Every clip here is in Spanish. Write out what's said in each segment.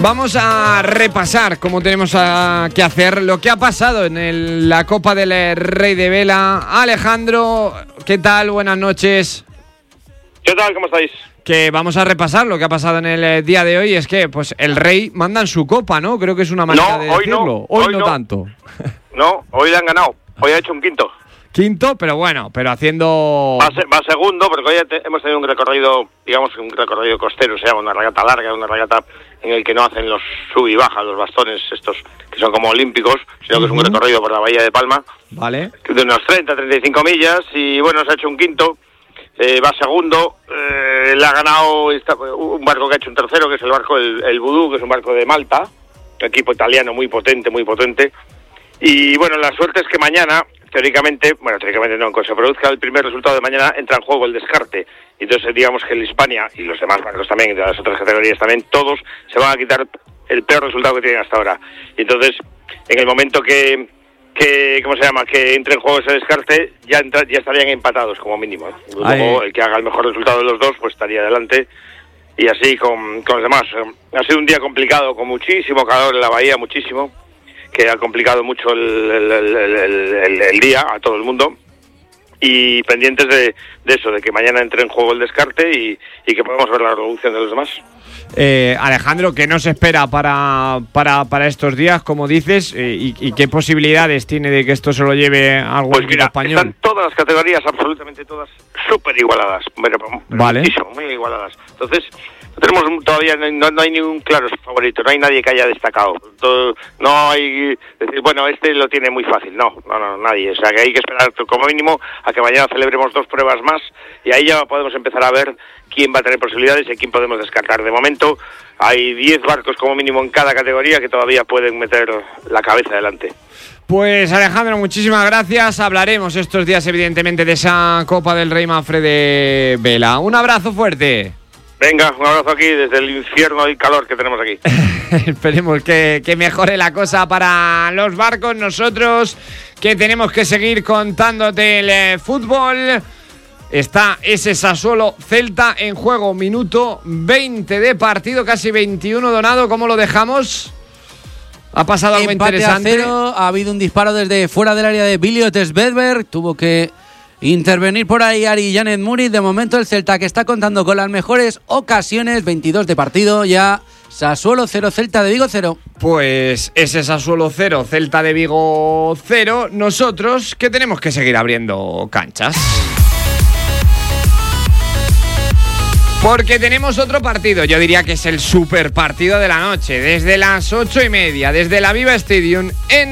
Vamos a repasar, como tenemos que hacer, lo que ha pasado en la Copa del Rey de Vela. Alejandro, ¿qué tal? Buenas noches. ¿Qué tal? ¿Cómo estáis? Que vamos a repasar lo que ha pasado en el día de hoy. Es que pues el Rey manda en su copa, ¿no? Creo que es una manera de decirlo. Hoy no tanto. No, hoy le han ganado. Hoy ha hecho un quinto, pero bueno, pero haciendo... Va segundo, porque hoy hemos tenido un recorrido, digamos, un recorrido costero, se llama una regata larga, una regata en el que no hacen los sub y baja, los bastones estos, que son como olímpicos, sino que es un recorrido por la Bahía de Palma, vale, de unos 30-35 millas, y bueno, se ha hecho un quinto, va segundo, le ha ganado un barco que ha hecho un tercero, que es el barco el Vudú, que es un barco de Malta, equipo italiano muy potente, y bueno, la suerte es que mañana... Teóricamente no, cuando se produzca el primer resultado de mañana entra en juego el descarte. Entonces digamos que el Hispania y los demás barcos también, de las otras categorías también, todos se van a quitar el peor resultado que tienen hasta ahora. Y entonces, en el momento que entre en juego ese descarte, ya estarían empatados como mínimo. Luego el que haga el mejor resultado de los dos, pues estaría adelante. Y así con los demás. Ha sido un día complicado, con muchísimo calor en la bahía, muchísimo, que ha complicado mucho el día a todo el mundo, y pendientes de eso, de que mañana entre en juego el descarte y que podamos ver la revolución de los demás. Alejandro, ¿qué nos espera para estos días, como dices, y qué posibilidades tiene de que esto se lo lleve algún equipo español? Están todas las categorías, absolutamente todas, súper igualadas, vale, muy igualadas. Entonces, todavía no hay ningún claro favorito, no hay nadie que haya destacado. No hay decir, bueno, este lo tiene muy fácil, no, nadie. O sea, que hay que esperar como mínimo a que mañana celebremos 2 pruebas más, y ahí ya podemos empezar a ver quién va a tener posibilidades y a quién podemos descartar. De momento hay 10 barcos como mínimo en cada categoría que todavía pueden meter la cabeza adelante. Pues Alejandro, muchísimas gracias. Hablaremos estos días evidentemente de esa Copa del Rey Mafre de Vela. Un abrazo fuerte. Venga, un abrazo aquí desde el infierno y calor que tenemos aquí. Esperemos que mejore la cosa para los barcos. Nosotros, que tenemos que seguir contándote el fútbol. Está ese Sassuolo Celta en juego, minuto 20 de partido, casi 21, Donado. ¿Cómo lo dejamos? ¿Ha pasado algo interesante? Empate a 0, ha habido un disparo desde fuera del área de Billiot Svedberg, tuvo que intervenir por ahí Ari Janet Muri. De momento el Celta, que está contando con las mejores ocasiones, 22 de partido ya. Sassuolo 0, Celta de Vigo 0. Pues ese Sassuolo 0, Celta de Vigo 0. Nosotros, que tenemos que seguir abriendo canchas, porque tenemos otro partido. Yo diría que es el super partido de la noche. Desde las 8:30, desde la Viva Stadium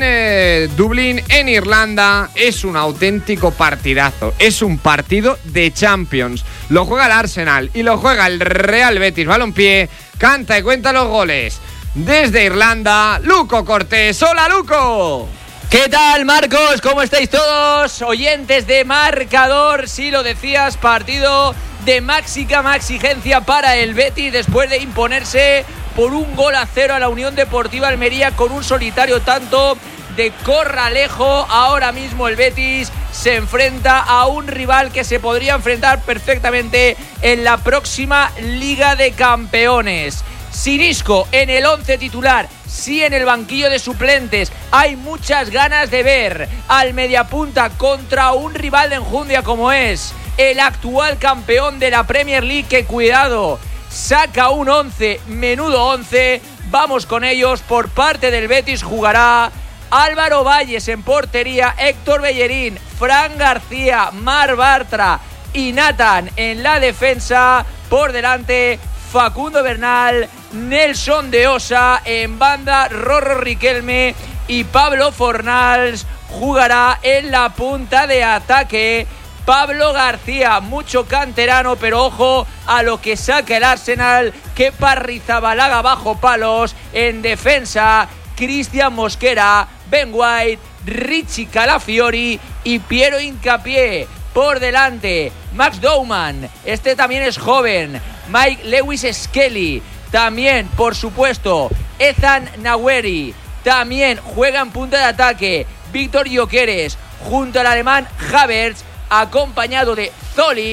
en Dublín, en Irlanda. Es un auténtico partidazo. Es un partido de Champions. Lo juega el Arsenal y lo juega el Real Betis Balompié. Canta y cuenta los goles desde Irlanda, Luco Cortés. ¡Hola, Luco! ¿Qué tal, Marcos? ¿Cómo estáis todos? Oyentes de Marcador, sí lo decías, partido de máxima exigencia para el Betis después de imponerse por 1-0 a la Unión Deportiva Almería con un solitario tanto de Corralejo. Ahora mismo el Betis se enfrenta a un rival que se podría enfrentar perfectamente en la próxima Liga de Campeones. Sin Isco en el 11 titular, sí en el banquillo de suplentes. Hay muchas ganas de ver al mediapunta contra un rival de enjundia como es el actual campeón de la Premier League, que cuidado, saca un 11, menudo 11. Vamos con ellos. Por parte del Betis jugará Álvaro Valles en portería, Héctor Bellerín, Fran García, Mar Bartra y Nathan en la defensa. Por delante Facundo Bernal, Nelson de Osa, en banda Rorro Riquelme y Pablo Fornals. Jugará en la punta de ataque Pablo García, mucho canterano, pero ojo a lo que saca el Arsenal. Que Parrizabalaga bajo palos. En defensa Cristian Mosquera, Ben White, Richie Calafiori y Piero Hincapié. Por delante Max Douman, este también es joven. Mike Lewis Skelly, también por supuesto Ethan Naweri, también juega en punta de ataque Víctor Gyökeres junto al alemán Havertz, acompañado de Zolis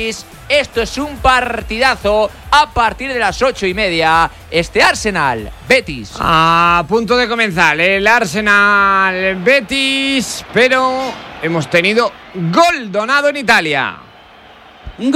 Esto es un partidazo a partir de las 8:30. Este Arsenal Betis. A punto de comenzar el Arsenal Betis, pero hemos tenido gol donado en Italia. Gol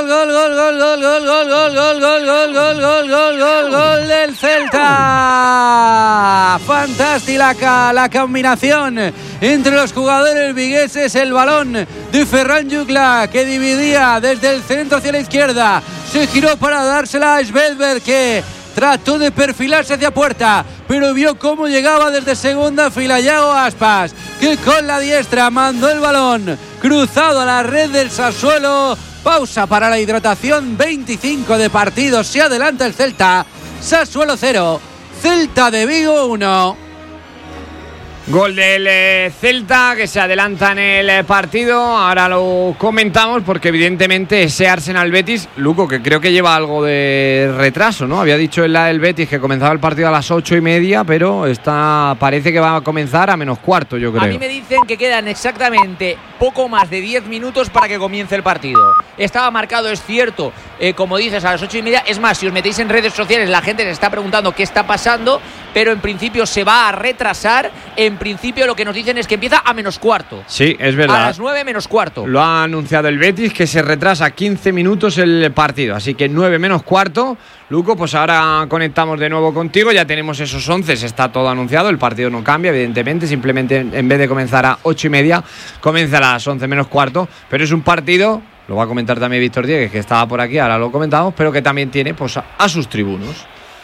del Celta. Fantástica la combinación entre los jugadores vigueses. El balón de Ferran Jutgla, que dividía desde el centro hacia la izquierda, se giró para dársela a Svedberg, que trató de perfilarse hacia puerta, pero vio cómo llegaba desde segunda fila Yago Aspas, que con la diestra mandó el balón cruzado a la red del Sassuolo. Pausa para la hidratación, 25 de partido, se adelanta el Celta. Sassuolo 0, Celta de Vigo 1. Gol del Celta, que se adelanta en el partido. Ahora lo comentamos porque evidentemente ese Arsenal Betis, Luco, que creo que lleva algo de retraso, ¿no? Había dicho el Betis que comenzaba el partido a las 8:30, pero parece que va a comenzar a -15, yo creo. A mí me dicen que quedan exactamente poco más de 10 minutos para que comience el partido. Estaba marcado, es cierto, como dices, a las 8:30. Es más, si os metéis en redes sociales, la gente se está preguntando qué está pasando, pero en principio se va a retrasar. En principio lo que nos dicen es que empieza a -15. Sí, es verdad. A las 9 -15. Lo ha anunciado el Betis, que se retrasa 15 minutos el partido. Así que 9 -15. Luco, pues ahora conectamos de nuevo contigo. Ya tenemos esos 11, está todo anunciado. El partido no cambia, evidentemente. Simplemente en vez de comenzar a 8:30, comienza a las 11 -15. Pero es un partido, lo va a comentar también Víctor Diegues, que estaba por aquí, ahora lo comentamos, pero que también tiene pues a sus tribunos.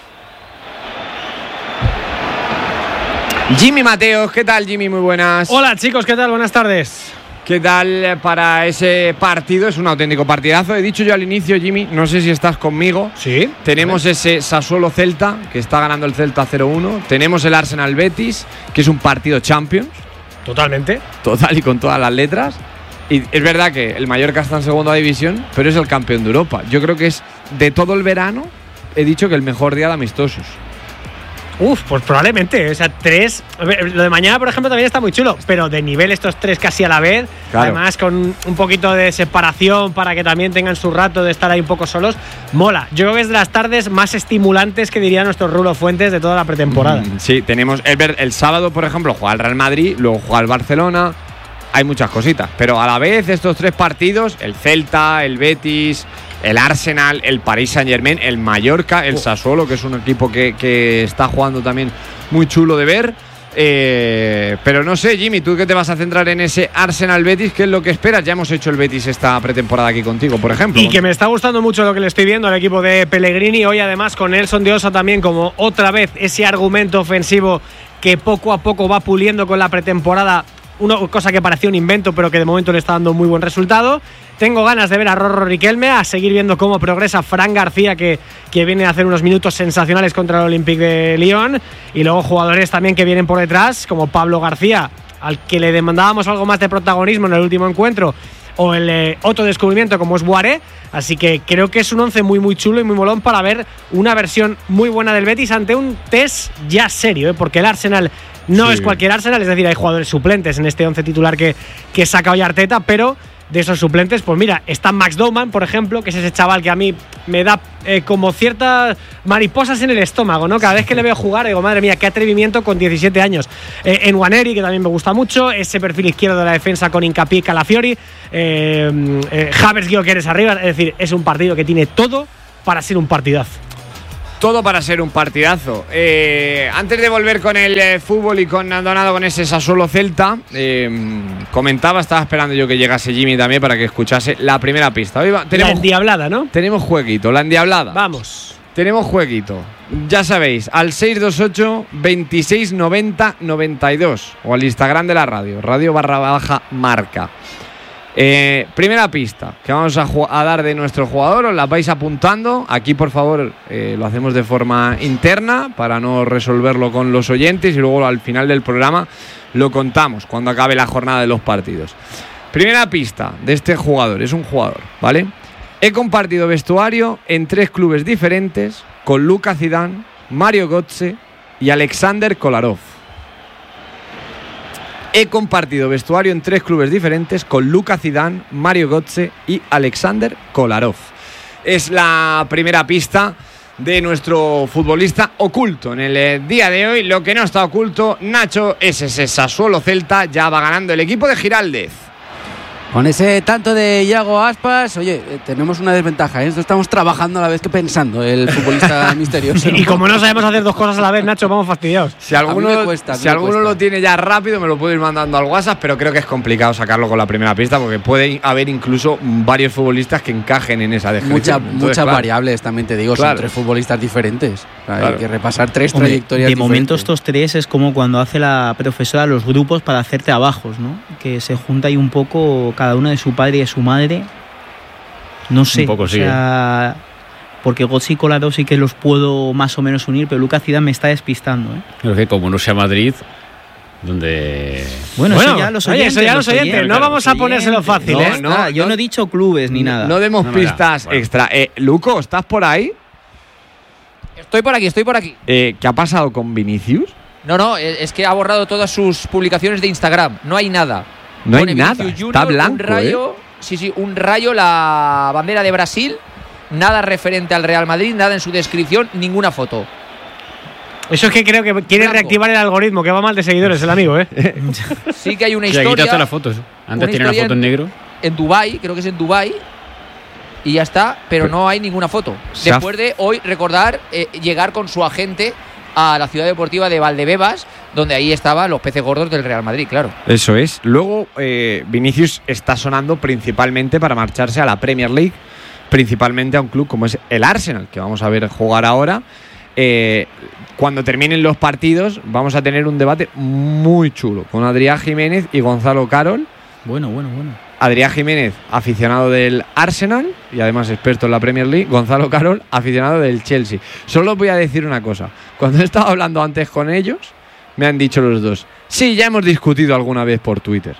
Jimmy Mateos, ¿qué tal, Jimmy? Muy buenas. Hola chicos, ¿qué tal? Buenas tardes. ¿Qué tal para ese partido? Es un auténtico partidazo. He dicho yo al inicio, Jimmy, no sé si estás conmigo. Sí. Tenemos ese Sassuolo Celta, que está ganando el Celta 0-1. Tenemos el Arsenal Betis, que es un partido Champions. Totalmente. Total y con todas las letras. Y es verdad que el Mallorca está en segunda división, pero es el campeón de Europa. Yo creo que es de todo el verano, he dicho que el mejor día de amistosos. Pues probablemente, o sea, 3. Lo de mañana, por ejemplo, también está muy chulo, pero de nivel estos 3 casi a la vez, claro. Además con un poquito de separación para que también tengan su rato de estar ahí un poco solos, mola. Yo creo que es de las tardes más estimulantes que diría nuestro Rulo Fuentes de toda la pretemporada. Sí, tenemos el sábado, por ejemplo, juega el Real Madrid, luego juega el Barcelona, hay muchas cositas, pero a la vez estos 3 partidos, el Celta, el Betis, el Arsenal, el Paris Saint-Germain, el Mallorca, el Sassuolo, que es un equipo que está jugando también muy chulo de ver. Pero no sé, Jimmy, tú que te vas a centrar en ese Arsenal Betis, ¿qué es lo que esperas? Ya hemos hecho el Betis esta pretemporada aquí contigo, por ejemplo. Y que me está gustando mucho lo que le estoy viendo al equipo de Pellegrini. Hoy además con Nelson de Osa también como otra vez ese argumento ofensivo que poco a poco va puliendo con la pretemporada. Una cosa que parecía un invento, pero que de momento le está dando muy buen resultado. Tengo ganas de ver a Rorro Riquelme, a seguir viendo cómo progresa Fran García, que viene a hacer unos minutos sensacionales contra el Olympique de Lyon. Y luego jugadores también que vienen por detrás, como Pablo García, al que le demandábamos algo más de protagonismo en el último encuentro, o el otro descubrimiento como es Boiré. Así que creo que es un 11 muy muy chulo y muy molón para ver una versión muy buena del Betis ante un test ya serio, porque el Arsenal no es cualquier Arsenal, es decir, hay jugadores suplentes en este 11 titular que saca hoy Arteta, pero de esos suplentes, pues mira, está Max Doman, por ejemplo, que es ese chaval que a mí me da como ciertas mariposas en el estómago, ¿no? Cada vez que le veo jugar, digo, madre mía, qué atrevimiento con 17 años. En Nwaneri, que también me gusta mucho, ese perfil izquierdo de la defensa con Hincapié y Calafiori, Havertz, Gyökeres arriba, es decir, es un partido que tiene todo para ser un partidazo. Todo para ser un partidazo. Antes de volver con el fútbol y con Donado, con ese Sassuolo Celta, estaba esperando yo que llegase Jimmy también para que escuchase la primera pista. Hoy tenemos, la endiablada, ¿no? Tenemos jueguito, la endiablada. Vamos. Tenemos jueguito. Ya sabéis, al 628 26 90 92 o al Instagram de la radio, radio_marca. Primera pista que vamos a dar de nuestro jugador, os la vais apuntando aquí, por favor. Lo hacemos de forma interna para no resolverlo con los oyentes y luego al final del programa lo contamos cuando acabe la jornada de los partidos. Primera pista de este jugador, es un jugador, ¿vale? He compartido vestuario en 3 clubes diferentes con Luka Zidane, Mario Götze y Alexander Kolarov. He compartido vestuario en 3 clubes diferentes con Luka Zidane, Mario Götze y Alexander Kolarov. Es la primera pista de nuestro futbolista oculto en el día de hoy. Lo que no está oculto, Nacho, es ese Sassuolo Celta. Ya va ganando el equipo de Giraldez. Con ese tanto de Iago Aspas, oye, tenemos una desventaja, ¿eh? Esto estamos trabajando a la vez que pensando, el futbolista misterioso. Y como no sabemos hacer 2 cosas a la vez, Nacho, vamos fastidiados. Si alguno lo tiene ya rápido, me lo puede ir mandando al WhatsApp, pero creo que es complicado sacarlo con la primera pista porque puede haber incluso varios futbolistas que encajen en esa descripción. Muchas variables, también te digo, son 3 futbolistas diferentes. Hay que repasar 3 trayectorias de diferentes. momento estos 3 es como cuando hace la profesora los grupos para hacer trabajos, ¿no? Que se junta ahí un poco cada uno de su padre y de su madre. No sé, un poco, o sea, porque Götze y Kolarov sí que los puedo más o menos unir, pero Luka Zidane me está despistando, ¿eh? Creo que como no sea Madrid, donde... Bueno, eso ya los oyentes. No vamos a ponérselo fácil, ¿eh? Yo no he dicho clubes ni nada. No demos pistas extra. Luco, ¿estás por ahí? Estoy por aquí. ¿Qué ha pasado con Vinicius? No, es que ha borrado todas sus publicaciones de Instagram. No hay nada. No hay Pone nada, Vinicius Junior, está blanco, un rayo, un rayo, la bandera de Brasil, nada referente al Real Madrid, nada en su descripción, ninguna foto. Eso es que creo que quiere reactivar el algoritmo, que va mal de seguidores el amigo, ¿eh? Sí que hay una Sí, historia. quitaste las fotos. Antes tenía la foto en negro. En Dubái, creo que es en Dubái. Y ya está, pero no hay ninguna foto. Después de hoy, recordar, llegar con su agente a la ciudad deportiva de Valdebebas, donde ahí estaban los peces gordos del Real Madrid, claro. Eso es. Luego, Vinicius está sonando principalmente para marcharse a la Premier League, principalmente a un club como es el Arsenal, que vamos a ver jugar ahora. Cuando terminen los partidos, vamos a tener un debate muy chulo con Adrián Jiménez y Gonzalo Carol. Bueno. Adrián Jiménez, aficionado del Arsenal y además experto en la Premier League. Gonzalo Carol, aficionado del Chelsea. Solo os voy a decir una cosa. Cuando he estado hablando antes con ellos, me han dicho los dos: sí, ya hemos discutido alguna vez por Twitter.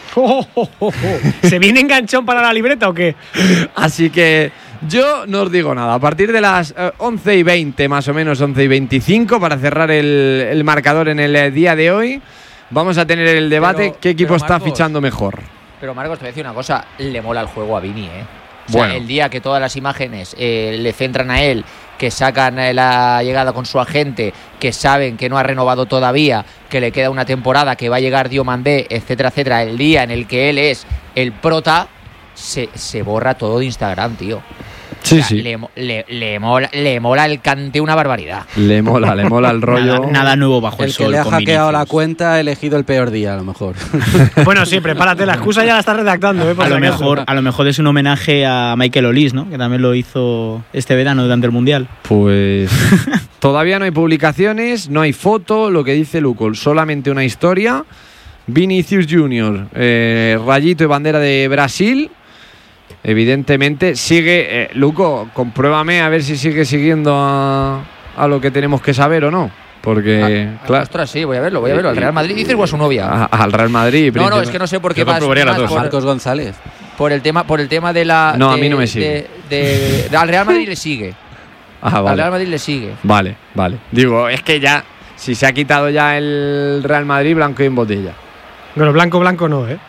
¿Se viene enganchón para la libreta o qué? Así que yo no os digo nada. A partir de las 11:20, más o menos 11:25, para cerrar el marcador en el día de hoy, vamos a tener el debate. ¿Qué equipo está fichando mejor? Pero Marcos, te voy a decir una cosa, le mola el juego a Vini, ¿eh? O sea, bueno, el día que todas las imágenes le centran a él, que sacan la llegada con su agente, que saben que no ha renovado todavía, que le queda una temporada, que va a llegar Diomandé, etcétera, etcétera, el día en el que él es el prota, se borra todo de Instagram, tío. Sí, o sea, sí. Le mola el cante una barbaridad. Le mola el rollo. Nada nuevo bajo el sol. El que le ha con hackeado Vinicius. la cuenta ha elegido el peor día, a lo mejor. Bueno, sí, prepárate, la excusa ya la estás redactando, ¿eh? A lo mejor es un homenaje a Michael Olise, ¿no? Que también lo hizo este verano durante el Mundial. Pues todavía no hay publicaciones, no hay foto, lo que dice Luco, solamente una historia. Vinicius Junior, rayito y bandera de Brasil. Evidentemente sigue, Luco, compruébame a ver si sigue siguiendo a lo que tenemos que saber o no. Porque, claro. Ostras, sí, voy a verlo. ¿Al Real Madrid dices o a su novia? Al Real Madrid. No, es que no sé por qué vas Marcos González. Por el tema de la... No, a mí no me sigue. Al Real Madrid le sigue. Vale. Al Real Madrid le sigue. Vale. Digo, es que ya, si se ha quitado ya el Real Madrid, blanco y en botella. Bueno, blanco no, ¿eh?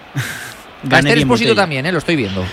A Esther Expósito también, lo estoy viendo.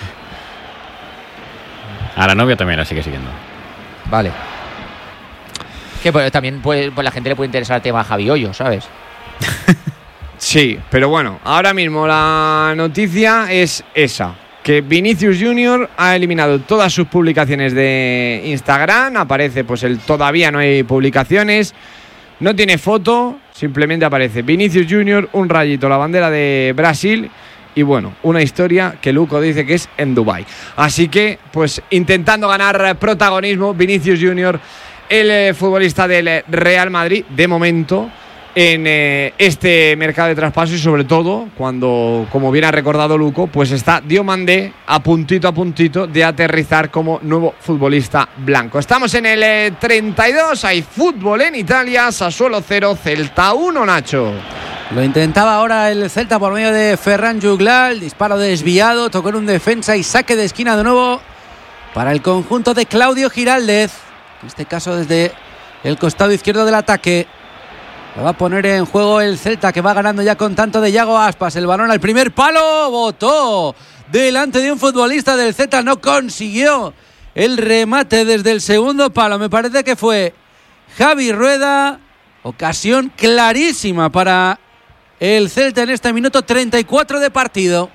A la novia también la sigue siguiendo. Vale. Que pues, también pues la gente le puede interesar el tema a Javi Hoyo, ¿sabes? Sí, pero bueno, ahora mismo la noticia es esa. Que Vinicius Junior ha eliminado todas sus publicaciones de Instagram. Aparece pues el todavía no hay publicaciones. No tiene foto, simplemente aparece Vinicius Junior, un rayito, la bandera de Brasil. Y bueno, una historia que Luco dice que es en Dubái. Así que, pues intentando ganar protagonismo, Vinicius Junior, el futbolista del Real Madrid, de momento, en este mercado de traspaso. Y sobre todo, cuando, como bien ha recordado Luco, pues está Diomandé a puntito de aterrizar como nuevo futbolista blanco. Estamos en el 32, hay fútbol en Italia, Sassuolo 0, Celta 1, Nacho. Lo intentaba ahora el Celta por medio de Ferran Juglar, disparo desviado, tocó en un defensa y saque de esquina de nuevo para el conjunto de Claudio Giraldez, en este caso desde el costado izquierdo del ataque. Lo va a poner en juego el Celta, que va ganando ya con tanto de Yago Aspas. El balón al primer palo, botó delante de un futbolista del Celta, no consiguió el remate desde el segundo palo. Me parece que fue Javi Rueda. Ocasión clarísima para el Celta en este minuto 34 de partido.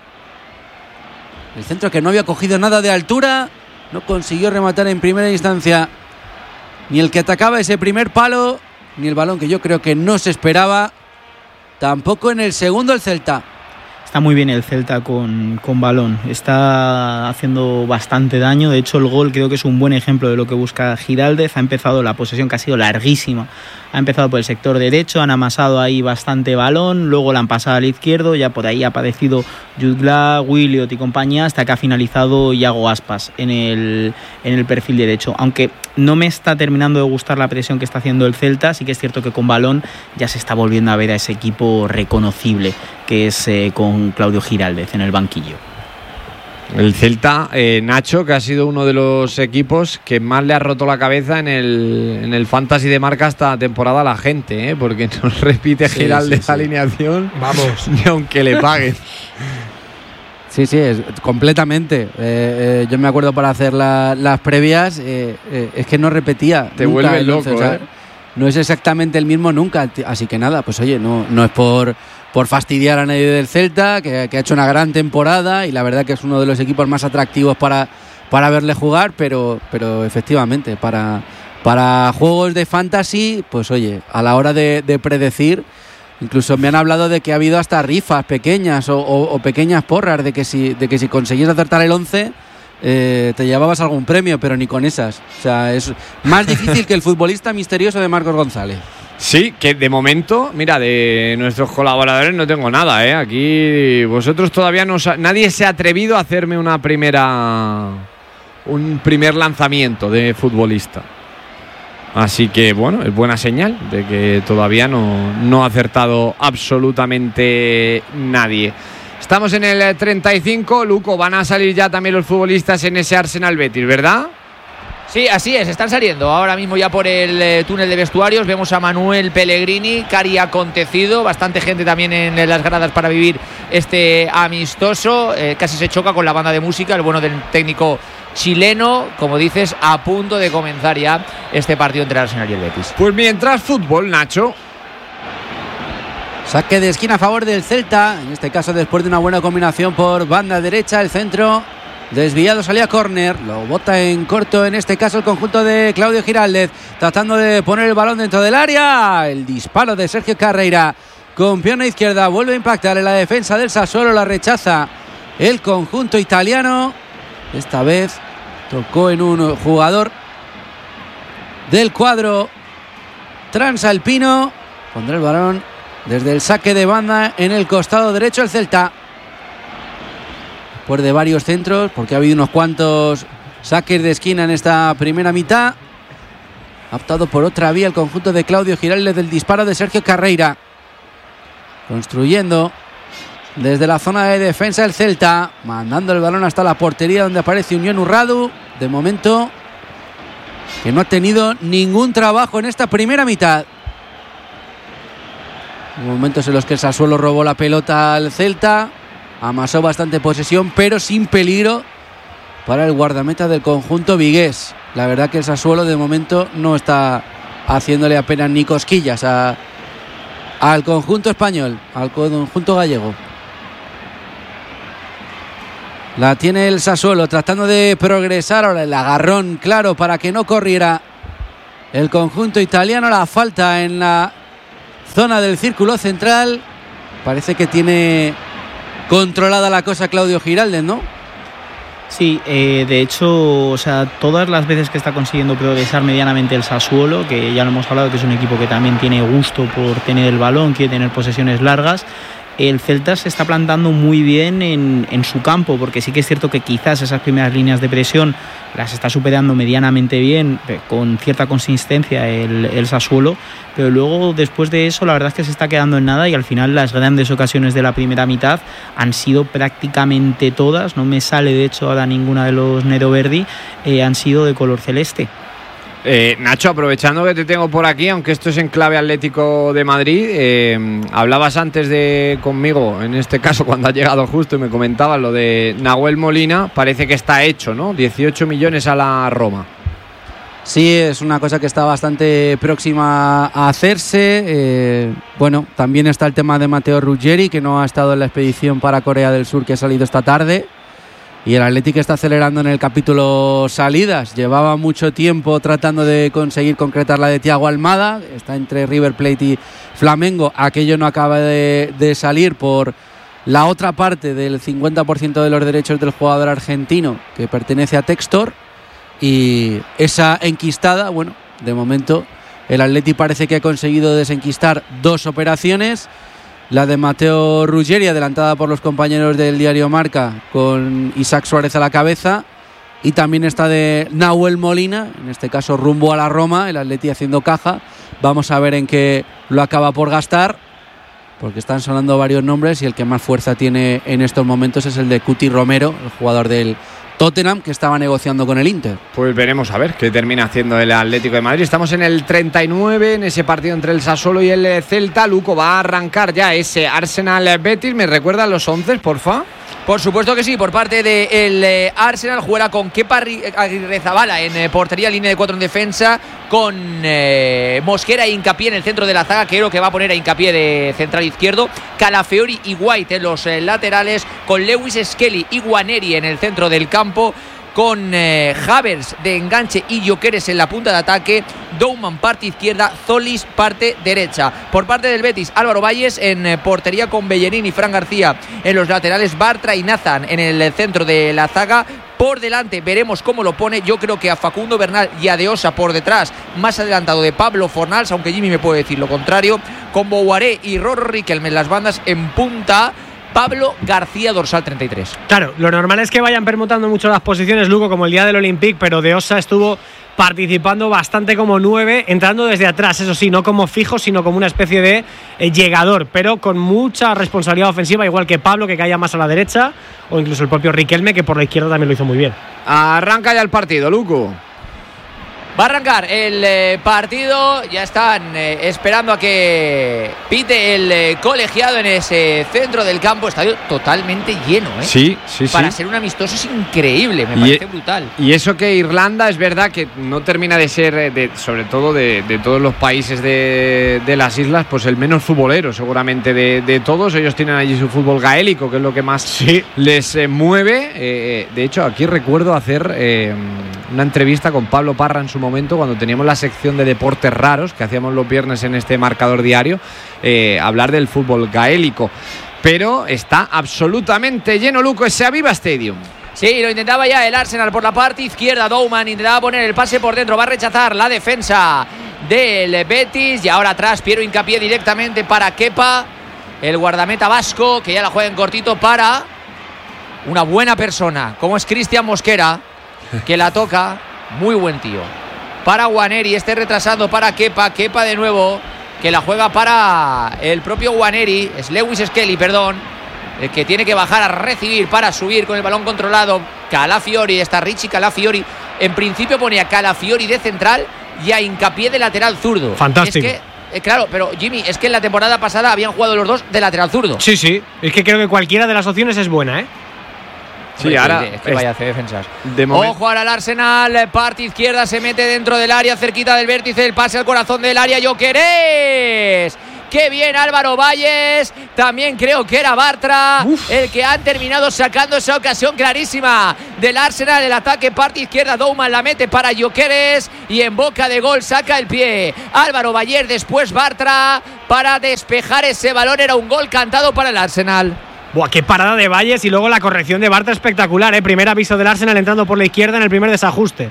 El centro, que no había cogido nada de altura, no consiguió rematar en primera instancia ni el que atacaba ese primer palo, ni el balón que yo creo que no se esperaba, tampoco en el segundo el Celta. Está muy bien el Celta con balón, está haciendo bastante daño. De hecho, el gol creo que es un buen ejemplo de lo que busca Giraldez. Ha empezado la posesión, que ha sido larguísima, ha empezado por el sector derecho, han amasado ahí bastante balón, luego la han pasado al izquierdo, ya por ahí ha aparecido Jutgla, Williot y compañía, hasta que ha finalizado Yago Aspas en el perfil derecho. Aunque no me está terminando de gustar la presión que está haciendo el Celta, sí que es cierto que con balón ya se está volviendo a ver a ese equipo reconocible, que es con Claudio Giraldez en el banquillo. El Celta, Nacho, que ha sido uno de los equipos que más le ha roto la cabeza en el fantasy de marca esta temporada a la gente, porque no repite Giraldez alineación, vamos, ni aunque le paguen. Sí, es completamente. Yo me acuerdo para hacer las previas, es que no repetía. Te vuelve loco, no es exactamente el mismo nunca. Así que nada, pues oye, no es por fastidiar a nadie del Celta, que ha hecho una gran temporada y la verdad que es uno de los equipos más atractivos para verle jugar, pero efectivamente, para juegos de fantasy, pues oye, a la hora de predecir, incluso me han hablado de que ha habido hasta rifas pequeñas o pequeñas porras de que si conseguías acertar el 11 te llevabas algún premio, pero ni con esas. O sea, es más difícil que el futbolista misterioso de Marcos González. Sí, que de momento, mira, de nuestros colaboradores no tengo nada, Aquí vosotros todavía nadie se ha atrevido a hacerme un primer lanzamiento de futbolista. Así que, bueno, es buena señal de que todavía no ha acertado absolutamente nadie. Estamos en el 35, Luco, van a salir ya también los futbolistas en ese Arsenal Betis, ¿verdad? Sí, así es, están saliendo ahora mismo ya por el túnel de vestuarios. Vemos a Manuel Pellegrini, cari acontecido, bastante gente también en las gradas para vivir este amistoso. Casi se choca con la banda de música, el bueno del técnico chileno, como dices, a punto de comenzar ya este partido entre el Arsenal y el Betis. Pues mientras fútbol, Nacho. Saque de esquina a favor del Celta, en este caso después de una buena combinación por banda derecha, el centro desviado, salía córner, lo bota en corto en este caso el conjunto de Claudio Giraldez, tratando de poner el balón dentro del área. El disparo de Sergio Carreira con pierna izquierda vuelve a impactar en la defensa del Sassuolo, la rechaza el conjunto italiano. Esta vez tocó en un jugador del cuadro transalpino. Pondrá el balón desde el saque de banda en el costado derecho el Celta. Después de varios centros, porque ha habido unos cuantos saques de esquina en esta primera mitad, ha optado por otra vía el conjunto de Claudio Giraldez del disparo de Sergio Carreira. Construyendo desde la zona de defensa el Celta, mandando el balón hasta la portería donde aparece Unión Urradu. De momento que no ha tenido ningún trabajo en esta primera mitad. Momentos en los que el Sassuolo robó la pelota al Celta, amasó bastante posesión, pero sin peligro para el guardameta del conjunto vigués. La verdad que el Sassuolo de momento no está haciéndole apenas ni cosquillas al conjunto español, al conjunto gallego. La tiene el Sassuolo tratando de progresar. Ahora el agarrón claro para que no corriera el conjunto italiano. La falta en la zona del círculo central. Parece que tiene controlada la cosa Claudio Giraldez, ¿no? Sí, de hecho, o sea, todas las veces que está consiguiendo progresar medianamente el Sassuolo, que ya lo hemos hablado, que es un equipo que también tiene gusto por tener el balón, quiere tener posesiones largas, el Celta se está plantando muy bien en su campo, porque sí que es cierto que quizás esas primeras líneas de presión las está superando medianamente bien, con cierta consistencia el Sassuolo, pero luego después de eso la verdad es que se está quedando en nada y al final las grandes ocasiones de la primera mitad han sido prácticamente todas, no me sale de hecho ahora ninguna de los Nero Verdi, han sido de color celeste. Nacho, aprovechando que te tengo por aquí, aunque esto es en clave Atlético de Madrid, hablabas antes conmigo, en este caso cuando ha llegado justo, y me comentabas lo de Nahuel Molina, parece que está hecho, ¿no? 18 millones a la Roma. Sí, es una cosa que está bastante próxima a hacerse. Bueno, también está el tema de Matteo Ruggeri, que no ha estado en la expedición para Corea del Sur, que ha salido esta tarde. Y el Atlético está acelerando en el capítulo salidas. Llevaba mucho tiempo tratando de conseguir concretar la de Thiago Almada. Está entre River Plate y Flamengo. Aquello no acaba de salir por la otra parte del 50% de los derechos del jugador argentino, que pertenece a Textor. Y esa enquistada, bueno, de momento el Atleti parece que ha conseguido desenquistar 2 operaciones. La de Matteo Ruggeri, adelantada por los compañeros del diario Marca, con Isaac Suárez a la cabeza. Y también esta de Nahuel Molina, en este caso rumbo a la Roma, el Atleti haciendo caja. Vamos a ver en qué lo acaba por gastar, porque están sonando varios nombres y el que más fuerza tiene en estos momentos es el de Cuti Romero, el jugador del Tottenham, que estaba negociando con el Inter. Pues veremos a ver qué termina haciendo el Atlético de Madrid. Estamos en el 39, en ese partido entre el Sassuolo y el Celta. Luco, va a arrancar ya ese Arsenal-Betis. ¿Me recuerdan los 11, porfa? Por supuesto que sí, por parte del Arsenal jugará con Kepa Arrizabalaga en portería, línea de 4 en defensa, con Mosquera e Hincapié en el centro de la zaga, que creo que va a poner a Hincapié de central izquierdo, Calafiori y White en los laterales, con Lewis Skelly y Nwaneri en el centro del campo, con Havertz de enganche y Gyökeres en la punta de ataque, Douman parte izquierda, Zolis parte derecha. Por parte del Betis, Álvaro Valles en portería con Bellerín y Fran García en los laterales, Bartra y Nathan en el centro de la zaga. Por delante veremos cómo lo pone. Yo creo que a Facundo Bernal y a Deosa por detrás, más adelantado de Pablo Fornals, aunque Jimmy me puede decir lo contrario, con Bouaré y Roro Riquelme en las bandas, en punta Pablo García, dorsal 33. Claro, lo normal es que vayan permutando mucho las posiciones, Luco, como el día del Olympique, pero De Osa estuvo participando bastante como 9, entrando desde atrás, eso sí, no como fijo, sino como una especie de llegador, pero con mucha responsabilidad ofensiva, igual que Pablo, que caía más a la derecha, o incluso el propio Riquelme, que por la izquierda también lo hizo muy bien. Arranca ya el partido, Luco. Va a arrancar el partido, ya están esperando a que pite el colegiado en ese centro del campo, estadio totalmente lleno, ¿eh? Sí. Para ser un amistoso es increíble, me parece brutal. Y eso que Irlanda es verdad que no termina de ser, sobre todo de todos los países de las islas, pues el menos futbolero seguramente de todos. Ellos tienen allí su fútbol gaélico, que es lo que más les mueve. De hecho, aquí recuerdo hacer una entrevista con Pablo Parra en su momento, cuando teníamos la sección de deportes raros que hacíamos los viernes en este marcador diario, hablar del fútbol gaélico. Pero está absolutamente lleno, Luco, ese Aviva Stadium. Sí, lo intentaba ya el Arsenal por la parte izquierda. Douman intentaba poner el pase por dentro, va a rechazar la defensa del Betis, y ahora atrás Piero Hincapié directamente para Kepa, el guardameta vasco, que ya la juega en cortito para una buena persona como es Cristian Mosquera, que la toca. Muy buen tío. Para Nwaneri, retrasando para Kepa de nuevo, que la juega para el propio Nwaneri, es Lewis Skelly, perdón, el que tiene que bajar a recibir para subir con el balón controlado. Calafiori, está Richie Calafiori, en principio ponía Calafiori de central y a Hincapié de lateral zurdo. Fantástico. Es que, claro, pero Jimmy, es que en la temporada pasada habían jugado los dos de lateral zurdo. Sí, es que creo que cualquiera de las opciones es buena, ¿eh? Sí, ahora es que vaya a hacer defensas. Ojo al Arsenal, parte izquierda, se mete dentro del área, cerquita del vértice, el pase al corazón del área, Gyökeres. Qué bien Álvaro Valles, también creo que era Bartra el que han terminado sacando esa ocasión clarísima del Arsenal. El ataque parte izquierda, Douman la mete para Gyökeres y en boca de gol saca el pie Álvaro Valles, después Bartra para despejar ese balón. Era un gol cantado para el Arsenal. Buah, qué parada de Valles y luego la corrección de Bartra espectacular, ¿eh? Primer aviso del Arsenal entrando por la izquierda en el primer desajuste.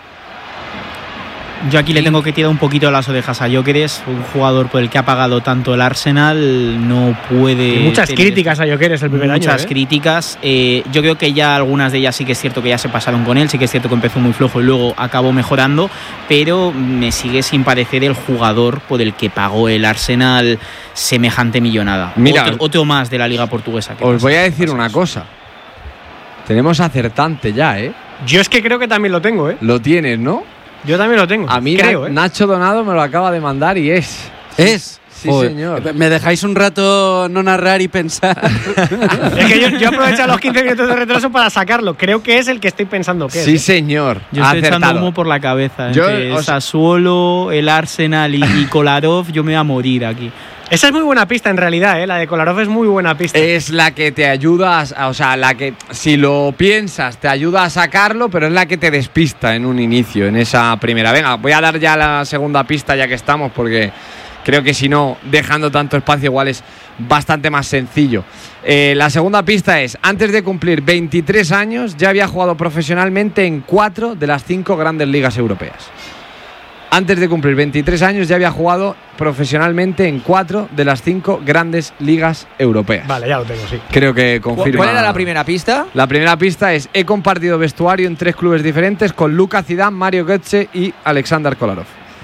Yo aquí le tengo que tirar un poquito las orejas a Gyökeres, un jugador por el que ha pagado tanto el Arsenal, no puede... Y muchas críticas a Gyökeres el primer año. Muchas críticas. Yo creo que ya algunas de ellas sí que es cierto que ya se pasaron con él, sí que es cierto que empezó muy flojo y luego acabó mejorando, pero me sigue sin parecer el jugador por el que pagó el Arsenal semejante millonada. Mira, otro más de la Liga Portuguesa. Os voy a decir una cosa. Tenemos acertante ya, ¿eh? Yo es que creo que también lo tengo, ¿eh? Lo tienes, ¿no? Yo también lo tengo. A mí creo, Nacho Donado me lo acaba de mandar y es. ¿Es? Sí, Joder. señor. ¿Me dejáis un rato no narrar y pensar? Es que yo aprovecho los 15 minutos de retraso para sacarlo. Creo que es el que estoy pensando que Sí, es. señor. Yo estoy echando Acertado. humo por la cabeza. Yo, Entre o sea- Sassuolo, el Arsenal y Kolarov, yo me voy a morir aquí. Esa es muy buena pista en realidad, la de Kolarov es muy buena pista. Es la que te ayuda, o sea, la que si lo piensas te ayuda a sacarlo, pero es la que te despista en un inicio, en esa primera. Venga, voy a dar ya la segunda pista ya que estamos, porque creo que si no, dejando tanto espacio igual es bastante más sencillo. La segunda pista es, antes de cumplir 23 años ya había jugado profesionalmente en 4 de las 5 grandes ligas europeas. Antes de cumplir 23 años ya había jugado profesionalmente en 4 de las 5 grandes ligas europeas. Vale, ya lo tengo, sí. Creo que confirma. ¿Cuál era la primera pista? La primera pista es: he compartido vestuario en 3 clubes diferentes con Luka Zidane, Mario Götze y Alexander Kolarov.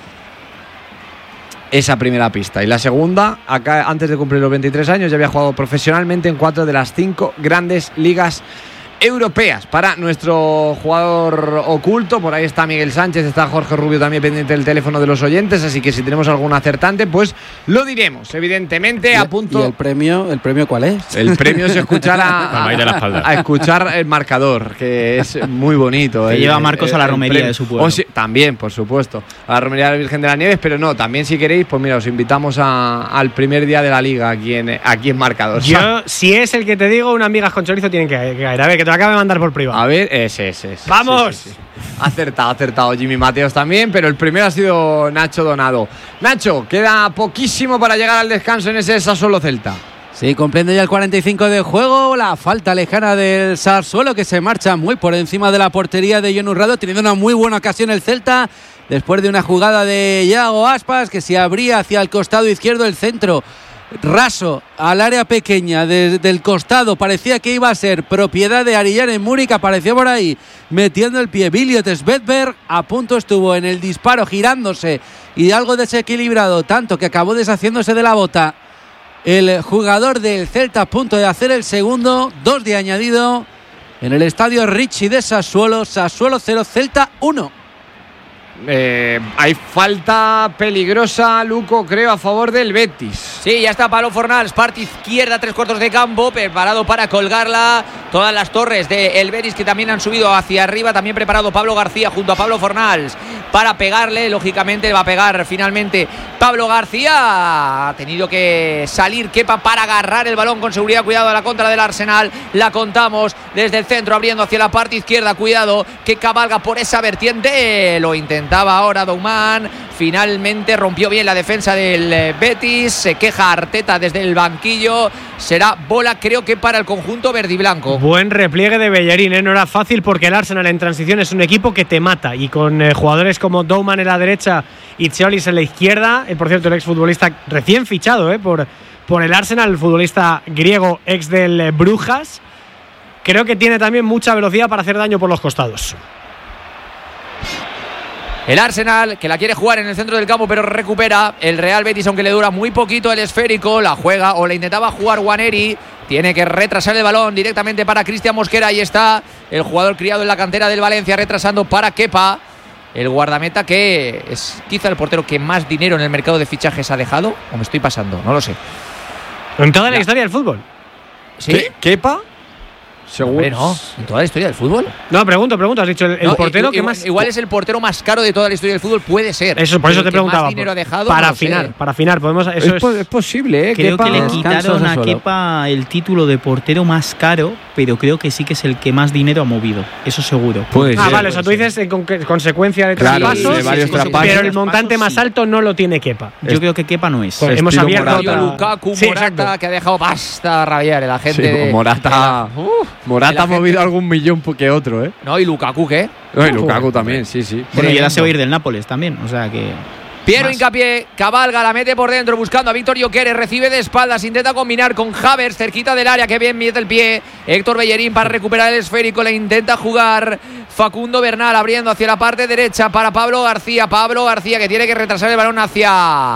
Esa primera pista. Y la segunda, acá antes de cumplir los 23 años ya había jugado profesionalmente en 4 de las 5 grandes ligas europeas. Para nuestro jugador oculto, por ahí está Miguel Sánchez, está Jorge Rubio también pendiente del teléfono de los oyentes, así que si tenemos algún acertante, pues lo diremos, evidentemente. A punto. ¿Y el premio cuál es? El premio es escuchar Palmadita en la espalda. a escuchar el marcador, que es muy bonito. Que lleva a Marcos a la romería de su pueblo. También, por supuesto, a la romería de la Virgen de las Nieves, pero no, también si queréis, pues mira, os invitamos al primer día de la liga aquí en marcador. Yo, si es el que te digo, unas migas con chorizo tienen que caer. A ver, que te lo acabe de mandar por privado. A ver, ese. ¡Vamos! Sí. Acertado Jimmy Mateos también, pero el primero ha sido Nacho Donado. Nacho, queda poquísimo para llegar al descanso en ese Sassuolo Celta. Sí, comprende ya el 45 de juego, la falta lejana del Sassuolo que se marcha muy por encima de la portería de Jon Urrado, teniendo una muy buena ocasión el Celta, después de una jugada de Iago Aspas que se abría hacia el costado izquierdo, el centro raso al área pequeña desde el costado, parecía que iba a ser propiedad de Arillán Muri, que apareció por ahí metiendo el pie. Viliot Svedberg a punto estuvo en el disparo, girándose y algo desequilibrado, tanto que acabó deshaciéndose de la bota el jugador del Celta, a punto de hacer el segundo. 2 de añadido en el estadio Ricci de Sassuolo. Sassuolo 0, Celta 1. Hay falta peligrosa, Luco, creo, a favor del Betis. Sí, ya está Pablo Fornals, parte izquierda, 3/4 de campo, preparado para colgarla. Todas las torres del Betis que también han subido hacia arriba. También preparado Pablo García junto a Pablo Fornals para pegarle. Lógicamente va a pegar finalmente Pablo García. Ha tenido que salir Kepa para agarrar el balón con seguridad. Cuidado a la contra del Arsenal. La contamos desde el centro, abriendo hacia la parte izquierda. Cuidado que cabalga por esa vertiente. Lo intentaba ahora Doumán. Finalmente rompió bien la defensa del Betis. Se queja Arteta desde el banquillo. Será bola, creo que para el conjunto verdiblanco. Buen repliegue de Bellerín, no era fácil porque el Arsenal en transición es un equipo que te mata, y con jugadores como Doumán en la derecha y Txolis en la izquierda, por cierto el exfutbolista recién fichado por el Arsenal, el futbolista griego ex del Brujas, creo que tiene también mucha velocidad para hacer daño por los costados. El Arsenal, que la quiere jugar en el centro del campo, pero recupera. El Real Betis, aunque le dura muy poquito el esférico, la juega o la intentaba jugar Waneri. Tiene que retrasar el balón directamente para Cristian Mosquera. Ahí está el jugador criado en la cantera del Valencia, retrasando para Kepa, el guardameta que es quizá el portero que más dinero en el mercado de fichajes ha dejado. ¿O me estoy pasando? No lo sé. En toda la historia del fútbol. ¿Sí? ¿Kepa? Seguro. Hombre, no. ¿En toda la historia del fútbol? No, pregunto, has dicho el No, portero que igual, más. igual es el portero más caro de toda la historia del fútbol, puede ser. Eso, por eso Pero te el que preguntaba. más dinero ha dejado, para no lo afinar, sé. para afinar. Podemos, eso Es posible, ¿eh? Creo Kepa. que le descanso quitaron a Sassuolo. Kepa el título de portero más caro, pero creo que sí que es el que más dinero ha movido. Eso seguro. Puede ser, vale, o sea, tú dices en consecuencia de Claro, traspasos, de varios traspasos. pero el montante más Sí. alto no lo tiene Kepa. Yo creo que Kepa no es. Pues hemos estilo abierto Morata. otra. Lukaku, Sí, Morata, exacto. que ha dejado basta rabiar la gente. Sí, de- Morata la ha movido gente- algún millón que otro, ¿eh? No, y Lukaku, ¿qué? No, y Lukaku también, sí. Bueno, y ahora se va a ir del Nápoles también. O sea que. Piero Más. Hincapié, cabalga, la mete por dentro buscando a Víctor Gyökeres, recibe de espaldas, intenta combinar con Havertz cerquita del área, que bien mete el pie. Héctor Bellerín para recuperar el esférico, le intenta jugar Facundo Bernal, abriendo hacia la parte derecha para Pablo García que tiene que retrasar el balón hacia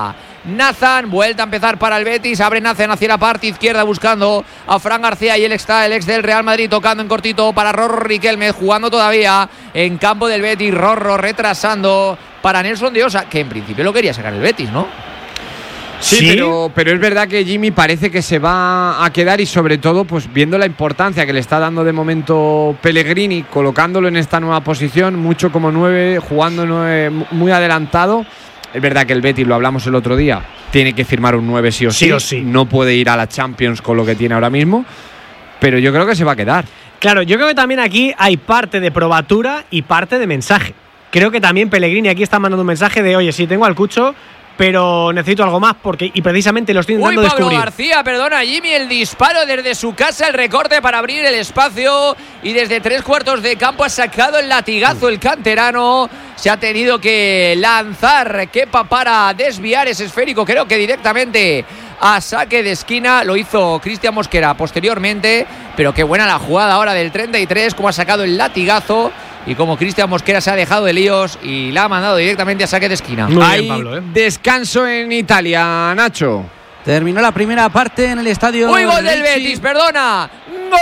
Nathan, vuelta a empezar para el Betis, abre Nathan hacia la parte izquierda buscando a Fran García y él está, el ex del Real Madrid, tocando en cortito para Rorro Riquelme, jugando todavía en campo del Betis. Rorro retrasando para Nelson de Osa, que en principio lo quería sacar el Betis, ¿no? Sí, pero es verdad que Jimmy parece que se va a quedar, y sobre todo pues viendo la importancia que le está dando de momento Pellegrini, colocándolo en esta nueva posición, mucho como 9, jugando 9 muy adelantado. Es verdad que el Betis, lo hablamos el otro día, tiene que firmar un 9 sí o sí. No puede ir a la Champions con lo que tiene ahora mismo, pero yo creo que se va a quedar. Claro, yo creo que también aquí hay parte de probatura y parte de mensaje. Creo que también Pellegrini aquí está mandando un mensaje de, oye, sí, tengo al Cucho, pero necesito algo más, y precisamente lo estoy intentando descubrir. Pablo García, perdona, Jimmy, el disparo desde su casa, el recorte para abrir el espacio, y desde 3/4 de campo ha sacado el latigazo el canterano. Se ha tenido que lanzar Kepa para desviar ese esférico, creo que directamente a saque de esquina. Lo hizo Cristian Mosquera posteriormente, pero qué buena la jugada ahora del 33, como ha sacado el latigazo. Y como Cristian Mosquera se ha dejado de líos y la ha mandado directamente a saque de esquina. Muy bien, Pablo, descanso en Italia, Nacho. Terminó la primera parte en el estadio. ¡Uy, gol del Betis! ¡Perdona! ¡Gol!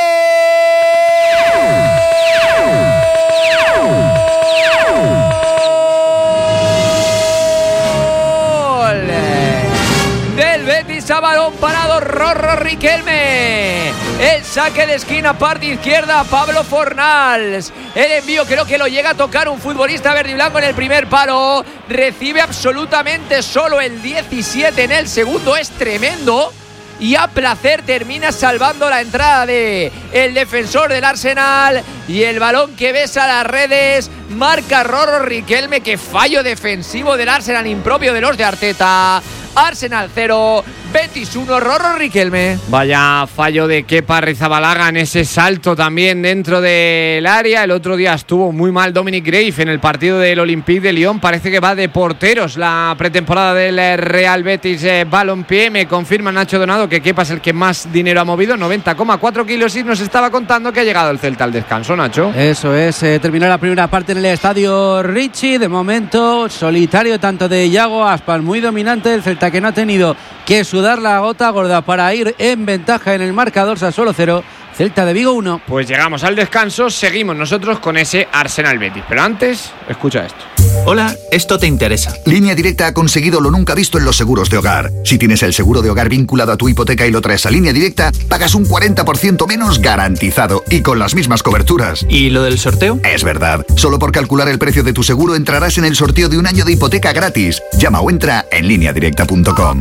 Del Betis a balón parado, Rorro Riquelme. El saque de esquina, parte izquierda, Pablo Fornals. El envío creo que lo llega a tocar un futbolista verde y blanco en el primer palo. Recibe absolutamente solo el 17 en el segundo. Es tremendo. Y a placer termina salvando la entrada de el defensor del Arsenal. Y el balón que besa las redes. Marca Rorro Riquelme. Qué fallo defensivo del Arsenal, impropio de los de Arteta. Arsenal 0, Betis 1, Rorro Riquelme. Vaya fallo de Kepa Arrizabalaga en ese salto también dentro del área. El otro día estuvo muy mal Dominic Grave en el partido del Olympique de Lyon. Parece que va de porteros la pretemporada del Real Betis Balompié. Me confirma Nacho Donado que Kepa es el que más dinero ha movido, 90,4 kilos, y nos estaba contando que ha llegado el Celta al descanso, Nacho. Eso es, terminó la primera parte en el estadio Richie. De momento solitario tanto de Iago Aspas, muy dominante el Celta, que no ha tenido que sudar la gota gorda para ir en ventaja en el marcador. Sassuolo 0, Celta de Vigo 1. Pues llegamos al descanso, seguimos nosotros con ese Arsenal Betis, pero antes, escucha esto. Hola, esto te interesa. Línea Directa ha conseguido lo nunca visto en los seguros de hogar. Si tienes el seguro de hogar vinculado a tu hipoteca y lo traes a Línea Directa, pagas un 40% menos garantizado y con las mismas coberturas. ¿Y lo del sorteo? Es verdad. Solo por calcular el precio de tu seguro entrarás en el sorteo de un año de hipoteca gratis. Llama o entra en lineadirecta.com.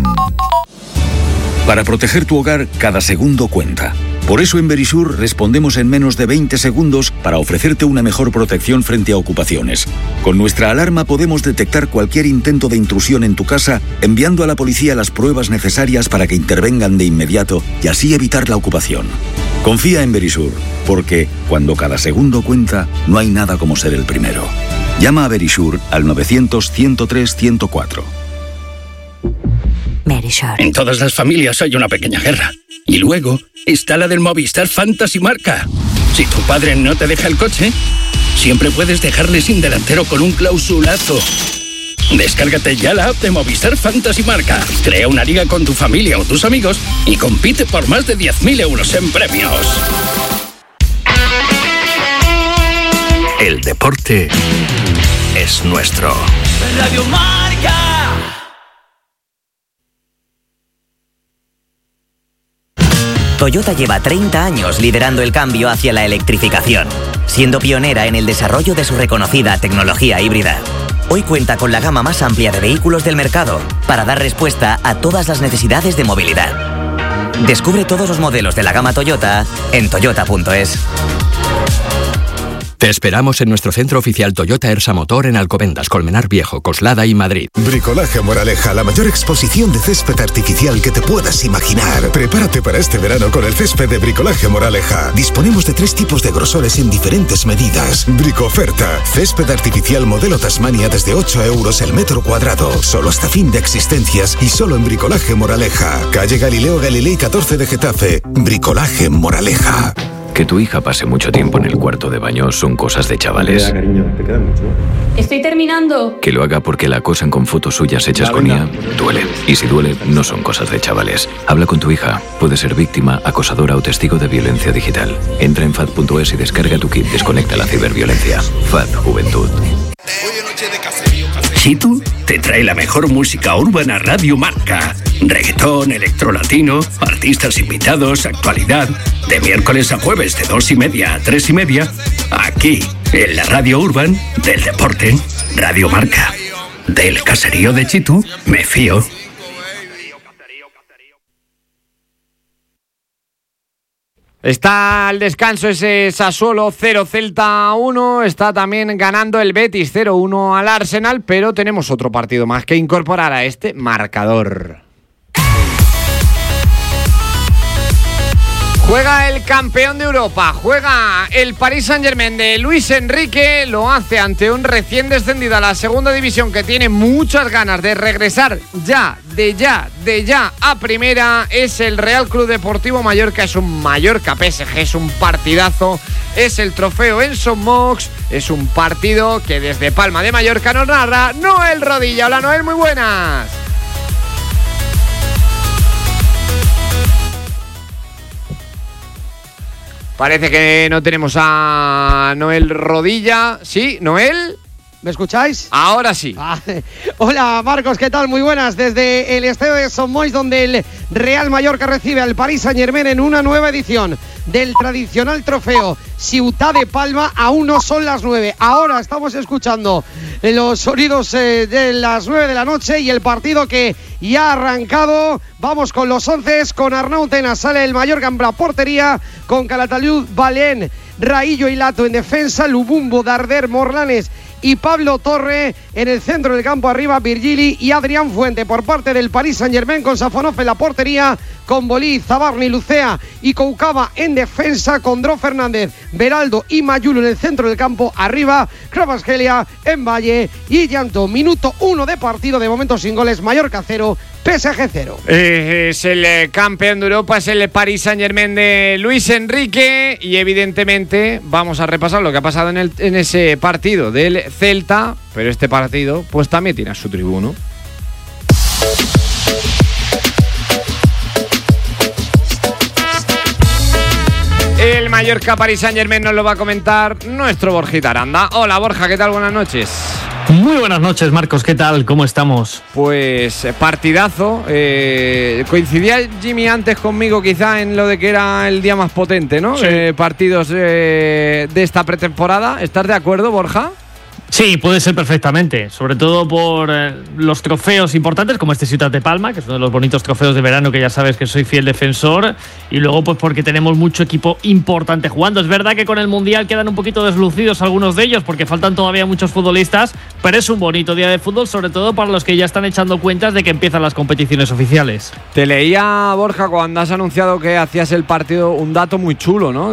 Para proteger tu hogar, cada segundo cuenta. Por eso en Verisur respondemos en menos de 20 segundos para ofrecerte una mejor protección frente a ocupaciones. Con nuestra alarma podemos detectar cualquier intento de intrusión en tu casa, enviando a la policía las pruebas necesarias para que intervengan de inmediato y así evitar la ocupación. Confía en Verisur, porque cuando cada segundo cuenta, no hay nada como ser el primero. Llama a Verisur al 900-103-104. Verisur. En todas las familias hay una pequeña guerra. Y luego está la del Movistar Fantasy Marca. Si tu padre no te deja el coche, siempre puedes dejarle sin delantero con un clausulazo. Descárgate ya la app de Movistar Fantasy Marca. Crea una liga con tu familia o tus amigos y compite por más de 10.000 euros en premios. El deporte es nuestro. Radio Marca. Toyota lleva 30 años liderando el cambio hacia la electrificación, siendo pionera en el desarrollo de su reconocida tecnología híbrida. Hoy cuenta con la gama más amplia de vehículos del mercado para dar respuesta a todas las necesidades de movilidad. Descubre todos los modelos de la gama Toyota en toyota.es. Te esperamos en nuestro centro oficial Toyota Ersa Motor en Alcobendas, Colmenar Viejo, Coslada y Madrid. Bricolaje Moraleja, la mayor exposición de césped artificial que te puedas imaginar. Prepárate para este verano con el césped de Bricolaje Moraleja. Disponemos de 3 tipos de grosores en diferentes medidas. Bricoferta, césped artificial modelo Tasmania desde 8 euros el metro cuadrado. Solo hasta fin de existencias y solo en Bricolaje Moraleja. Calle Galileo Galilei 14 de Getafe. Bricolaje Moraleja. Que tu hija pase mucho tiempo en el cuarto de baño son cosas de chavales. Estoy terminando. Que lo haga porque la acosan con fotos suyas hechas con IA duele. Y si duele, no son cosas de chavales. Habla con tu hija. Puede ser víctima, acosadora o testigo de violencia digital. Entra en FAD.es y descarga tu kit Desconecta la ciberviolencia. FAD Juventud. Chitu te trae la mejor música urbana Radio Marca. Reggaetón, electrolatino, artistas invitados, actualidad. De miércoles a jueves de 2:30 a 3:30. Aquí, en la Radio Urban del deporte. Radio Marca. Del caserío de Chitu, me fío. Está al descanso ese Sassuolo 0, Celta 1. Está también ganando el Betis 0-1 al Arsenal, pero tenemos otro partido más que incorporar a este marcador. Juega el campeón de Europa, juega el Paris Saint-Germain de Luis Enrique, lo hace ante un recién descendido a la segunda división que tiene muchas ganas de regresar de ya a primera. Es el Real Club Deportivo Mallorca, es un Mallorca PSG, es un partidazo, es el trofeo en Son Mox, es un partido que desde Palma de Mallorca nos narra Noel Rodilla. Hola Noel, muy buenas. Parece que no tenemos a Noel Rodilla. ¿Sí, Noel? ¿Me escucháis? Ahora sí. Hola Marcos, ¿qué tal? Muy buenas. Desde el estadio de Son Moix, donde el Real Mallorca recibe al Paris Saint-Germain en una nueva edición del tradicional trofeo Ciutat de Palma. Aún no son las 9. Ahora estamos escuchando los sonidos de las 9 de la noche y el partido que ya ha arrancado. Vamos con los 11, con Arnau Tenas, sale el Mallorca en la portería, con Calatayud, Balén, Raillo y Lato en defensa, Lubumbo, Darder, Morlanes y Pablo Torre en el centro del campo. Arriba Virgili y Adrián Fuente por parte del Paris Saint-Germain, con Safonov en la portería, con Bolí, Zabarni, Lucea y Koucaba en defensa, con Dro Fernández, Beraldo y Mayulo en el centro del campo. Arriba Kvaratskhelia, en Valle y Llanto. Minuto 1 de partido, de momento sin goles. Mallorca 0, PSG 0. Es el campeón de Europa, es el Paris Saint-Germain de Luis Enrique, y evidentemente vamos a repasar lo que ha pasado en ese partido del Celta, pero este partido pues también tiene a su tribuno. El Mallorca Paris Saint-Germain nos lo va a comentar nuestro Borjita Aranda. Hola Borja, ¿qué tal? Buenas noches. Muy buenas noches, Marcos, ¿qué tal? ¿Cómo estamos? Pues partidazo. Coincidía Jimmy antes conmigo quizá en lo de que era el día más potente, ¿no? Sí. Partidos de esta pretemporada. ¿Estás de acuerdo, Borja? Sí, puede ser perfectamente, sobre todo por los trofeos importantes como este Ciutat de Palma, que es uno de los bonitos trofeos de verano que ya sabes que soy fiel defensor, y luego pues porque tenemos mucho equipo importante jugando. Es verdad que con el Mundial quedan un poquito deslucidos algunos de ellos porque faltan todavía muchos futbolistas, pero es un bonito día de fútbol, sobre todo para los que ya están echando cuentas de que empiezan las competiciones oficiales. Te leía, Borja, cuando has anunciado que hacías el partido, un dato muy chulo, ¿no?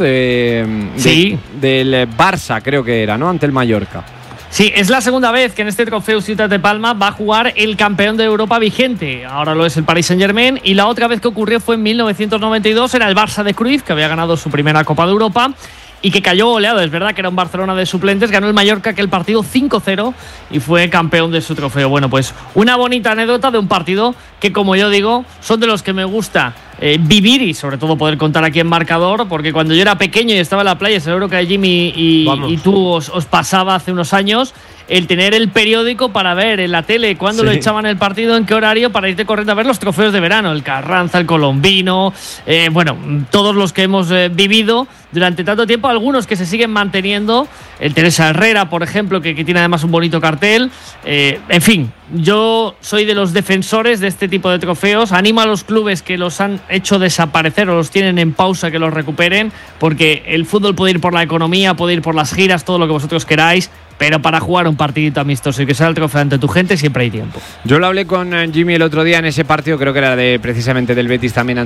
Sí. Del Barça, creo que era, ¿no? Ante el Mallorca. Sí, es la segunda vez que en este trofeo Ciutat de Palma va a jugar el campeón de Europa vigente. Ahora lo es el Paris Saint-Germain, y la otra vez que ocurrió fue en 1992, era el Barça de Cruyff, que había ganado su primera Copa de Europa y que cayó goleado. Es verdad que era un Barcelona de suplentes, ganó el Mallorca aquel partido 5-0 y fue campeón de su trofeo. Bueno, pues una bonita anécdota de un partido que, como yo digo, son de los que me gusta vivir y sobre todo poder contar aquí en Marcador, porque cuando yo era pequeño y estaba en la playa, seguro que a Jimmy y tú os pasaba hace unos años el tener el periódico para ver en la tele cuándo lo echaban el partido, en qué horario, para irte corriendo a ver los trofeos de verano, el Carranza, el Colombino, bueno, todos los que hemos vivido durante tanto tiempo, algunos que se siguen manteniendo, el Teresa Herrera, por ejemplo, que tiene además un bonito cartel. En fin, yo soy de los defensores de este tipo de trofeos. Animo a los clubes que los han hecho desaparecer o los tienen en pausa que los recuperen, porque el fútbol puede ir por la economía, puede ir por las giras, todo lo que vosotros queráis, pero para jugar un partidito amistoso y que sea el trofeo ante tu gente siempre hay tiempo. Yo lo hablé con Jimmy el otro día en ese partido, creo que era precisamente del Betis también